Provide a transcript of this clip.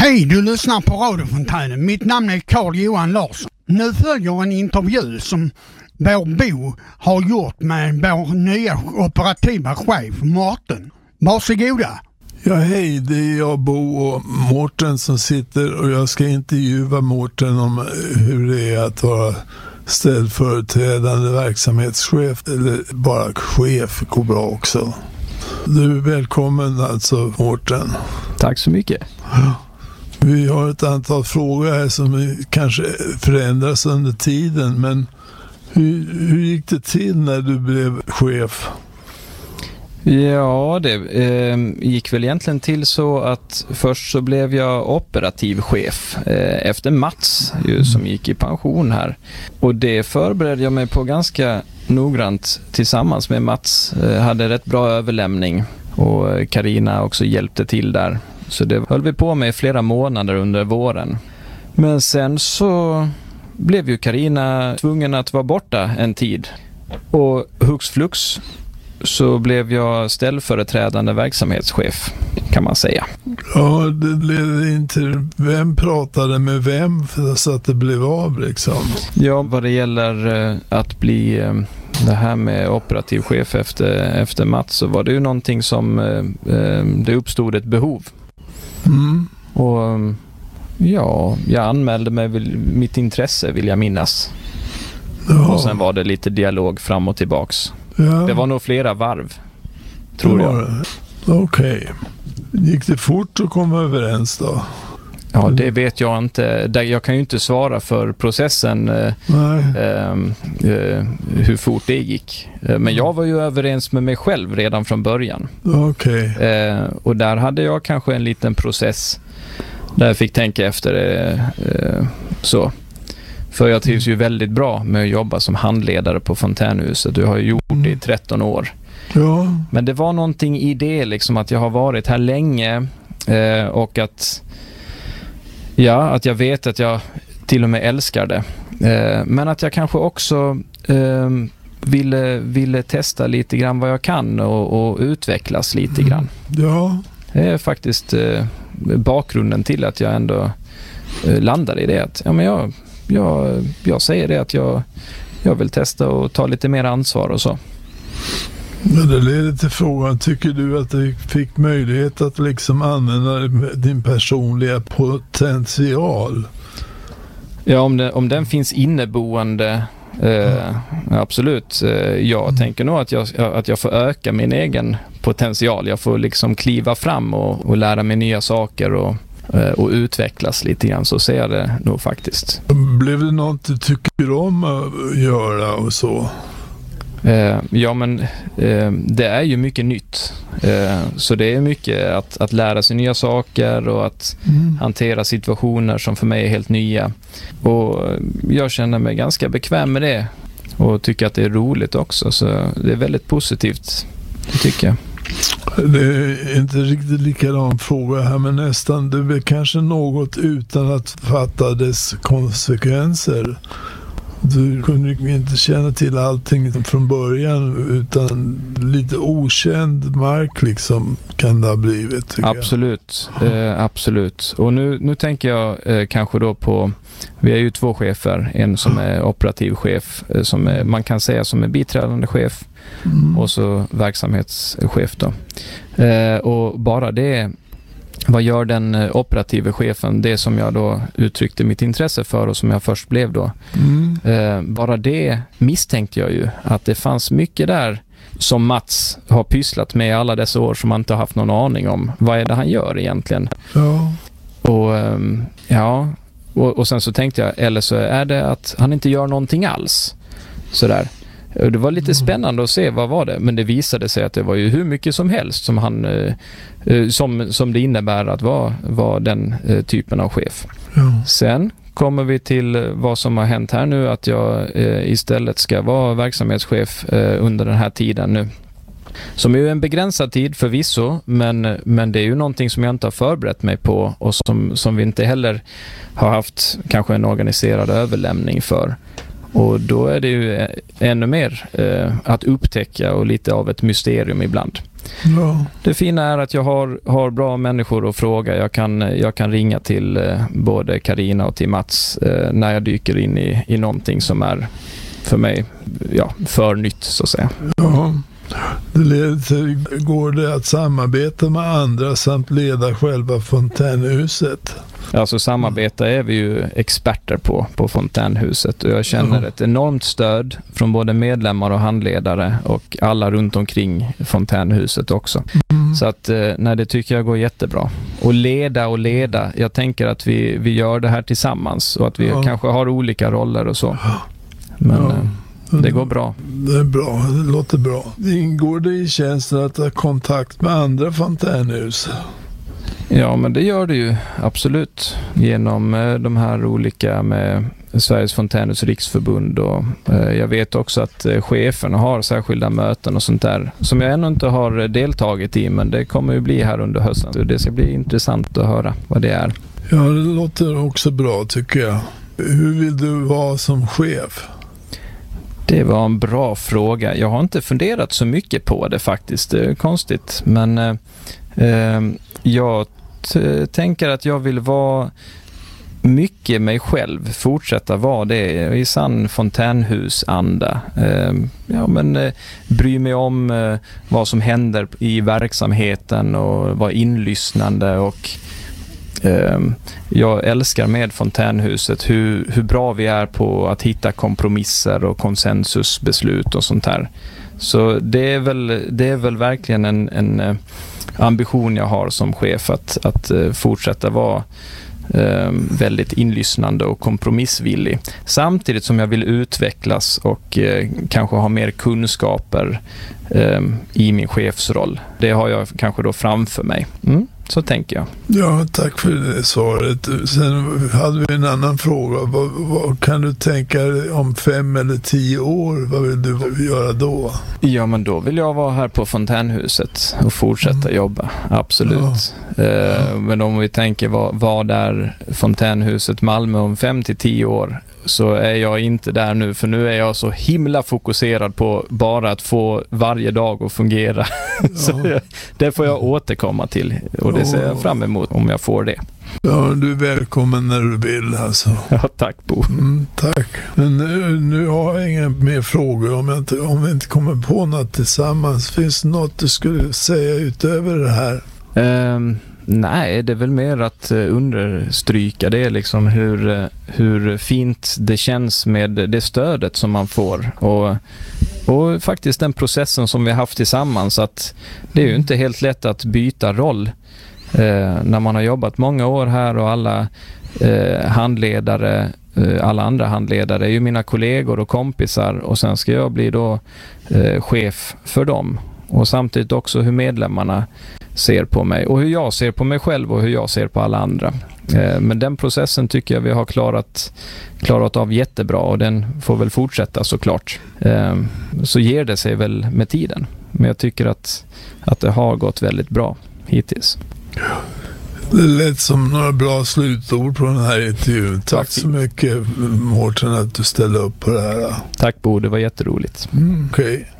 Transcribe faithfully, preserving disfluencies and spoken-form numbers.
Hej, du lyssnar på radiofontänen. Mitt namn är Carl Johan Larsson. Nu följer en intervju som vår Bo har gjort med vår nya operativa chef Mårten. Varsågoda. Ja, hej, det är jag, Bo och Mårten som sitter, och jag ska intervjua Mårten om hur det är att vara ställföreträdande verksamhetschef, eller bara chef går bra också. Du är välkommen alltså, Mårten. Tack så mycket. Vi har ett antal frågor här som kanske förändras under tiden, men hur, hur gick det till när du blev chef? Ja, det eh, gick väl egentligen till så att först så blev jag operativ chef eh, efter Mats ju, som gick i pension här. Och det förberedde jag mig på ganska noggrant tillsammans med Mats. Eh, hade rätt bra överlämning och Carina också hjälpte till där. Så det höll vi på med flera månader under våren. Men sen så blev ju Carina tvungen att vara borta en tid. Och hux flux så blev jag ställföreträdande verksamhetschef, kan man säga. Ja, det blev inte. Vem pratade med vem så att det blev av liksom? Ja, vad det gäller att bli det här med operativ chef efter, efter Mats, så var det ju någonting som det uppstod ett behov. Mm. Och ja, jag anmälde mig väl, mitt intresse vill jag minnas. Ja. Och sen var det lite dialog fram och tillbaks. Ja. Det var nog flera varv, tror jag. Okej. Okay. Gick det fort att komma överens då? Ja, det vet jag inte. Jag kan ju inte svara för processen, eh, eh, hur fort det gick. Men jag var ju överens med mig själv redan från början. Okej. Okay. Eh, och där hade jag kanske en liten process där jag fick tänka efter eh, så. För jag trivs ju väldigt bra med att jobba som handledare på Fontänhuset. Du har ju gjort det i tretton år. Ja. Men det var någonting i det liksom, att jag har varit här länge eh, och att ja, att jag vet att jag till och med älskar det. Eh, men att jag kanske också eh, ville, ville testa lite grann vad jag kan och, och utvecklas lite grann. Ja. Det är faktiskt eh, bakgrunden till att jag ändå eh, landade i det. Att, ja, men jag, jag, jag säger det att jag, jag vill testa och ta lite mer ansvar och så. Men det leder till frågan, tycker du att du fick möjlighet att liksom använda din personliga potential? Ja, om, det, om den finns inneboende, eh, absolut. Eh, jag mm. tänker nog att jag, att jag får öka min egen potential. Jag får liksom kliva fram och, och lära mig nya saker och, eh, och utvecklas lite grann. Så ser jag det nog faktiskt. Blev det något du tycker om att göra och så? Eh, ja, men eh, det är ju mycket nytt. Eh, så det är mycket att, att lära sig nya saker och att mm. hantera situationer som för mig är helt nya. Och jag känner mig ganska bekväm med det och tycker att det är roligt också. Så det är väldigt positivt, det tycker jag. Det är inte riktigt likadan fråga här, men nästan. Det är kanske något utan att fatta dess konsekvenser. Du kunde inte känna till allting från början, utan lite okänd mark liksom kan det ha blivit. Absolut, eh, absolut. Och nu, nu tänker jag eh, kanske då på, vi är ju två chefer, en som är operativ chef, eh, som är, man kan säga som är biträdande chef, mm. och så verksamhetschef då. Eh, och bara det, vad gör den operativa chefen? Det som jag då uttryckte mitt intresse för och som jag först blev då. Mm. Eh, bara det misstänkte jag ju att det fanns mycket där som Mats har pysslat med alla dessa år som man inte har haft någon aning om. Vad är det han gör egentligen? Ja. Och ja, och, och sen så tänkte jag, eller så är det att han inte gör någonting alls. Sådär. Det var lite spännande att se vad var det, men det visade sig att det var ju hur mycket som helst som han eh, som, som det innebär att vara, vara den eh, typen av chef. Ja. Sen kommer vi till vad som har hänt här nu, att jag eh, istället ska vara verksamhetschef eh, under den här tiden nu. Som är ju en begränsad tid förvisso, men, men det är ju någonting som jag inte har förberett mig på och som, som vi inte heller har haft kanske en organiserad överlämning för. Och då är det ju ännu mer eh, att upptäcka och lite av ett mysterium ibland. Ja. Det fina är att jag har, har bra människor att fråga. Jag kan, jag kan ringa till eh, både Carina och till Mats eh, när jag dyker in i, i någonting som är för mig ja, för nytt så att säga. Ja. Det leder till, går det att samarbeta med andra samt leda själva fontänhuset? Alltså samarbeta är vi ju experter på, på fontänhuset, och jag känner ett enormt stöd från både medlemmar och handledare och alla runt omkring fontänhuset också. Mm. Så att nej, det tycker jag går jättebra. Och leda och leda, jag tänker att vi, vi gör det här tillsammans och att vi ja. kanske har olika roller och så. Men ja. Det går bra. Det är bra, det låter bra. Ingår det i tjänsten att ha kontakt med andra fontänhus? Ja, men det gör det ju absolut genom de här olika med Sveriges fontänhus riksförbund, och eh, jag vet också att eh, cheferna har särskilda möten och sånt där som jag ännu inte har deltagit i, men det kommer ju bli här under hösten. Så det ska bli intressant att höra vad det är. Ja, det låter också bra tycker jag. Hur vill du vara som chef? Det var en bra fråga. Jag har inte funderat så mycket på det faktiskt. Det är konstigt. Men eh, eh, jag t- tänker att jag vill vara mycket mig själv. Fortsätta vara det i sann fontänhusanda. Eh, ja, men eh, bry mig om eh, vad som händer i verksamheten och vara inlyssnande, och jag älskar med fontänhuset hur, hur bra vi är på att hitta kompromisser och konsensusbeslut och sånt här. Så det är väl, det är väl verkligen en, en ambition jag har som chef att, att fortsätta vara eh, väldigt inlyssnande och kompromissvillig. Samtidigt som jag vill utvecklas och eh, kanske ha mer kunskaper eh, i min chefsroll. Det har jag kanske då framför mig. Mm. Så tänker jag. Ja, tack för det svaret. Sen hade vi en annan fråga. Vad, vad kan du tänka om fem eller tio år? Vad vill du göra då? Ja, men då vill jag vara här på fontänhuset och fortsätta mm. jobba. Absolut. Ja. Eh, ja. Men om vi tänker vad, vad är fontänhuset Malmö om fem till tio år, så är jag inte där nu, för nu är jag så himla fokuserad på bara att få varje dag att fungera. Ja. Så jag, det får jag återkomma till, och det ser jag fram emot om jag får det. Ja, du är välkommen när du vill alltså. Ja, tack Bo. Mm, tack. Men nu, nu har jag inga mer frågor. Om, jag inte, om vi inte kommer på något tillsammans, finns det något du skulle säga utöver det här? Um, nej, det är väl mer att understryka det, liksom hur, hur fint det känns med det stödet som man får, och, och faktiskt den processen som vi har haft tillsammans, att det är ju inte helt lätt att byta roll eh, när man har jobbat många år här, och alla eh, handledare eh, alla andra handledare är ju mina kollegor och kompisar, och sen ska jag bli då eh, chef för dem, och samtidigt också hur medlemmarna ser på mig och hur jag ser på mig själv och hur jag ser på alla andra. Eh, men den processen tycker jag vi har klarat, klarat av jättebra, och den får väl fortsätta såklart. Eh, så ger det sig väl med tiden. Men jag tycker att, att det har gått väldigt bra hittills. Det lät som några bra slutord på den här intervjun. Tack, Tack så mycket Mårten att du ställde upp på det här. Tack Bo, det var jätteroligt. Mm, okej. Okay.